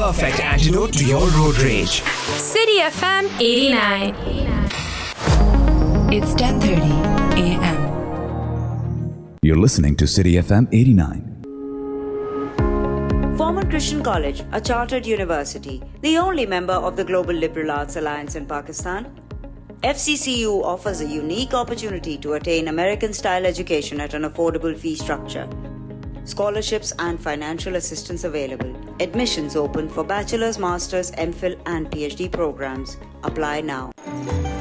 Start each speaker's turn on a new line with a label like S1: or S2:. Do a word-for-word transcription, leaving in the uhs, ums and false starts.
S1: perfect antidote to your road rage.
S2: City F M eighty-nine.
S3: It's ten thirty a m.
S4: You're listening to City F M eighty-nine.
S5: Former Christian College, a chartered university, the only member of the Global Liberal Arts Alliance in Pakistan, F C C U offers a unique opportunity to attain American-style education at an affordable fee structure. Scholarships and financial assistance available. Admissions open for bachelor's, master's, M Phil and PhD programs. Apply now.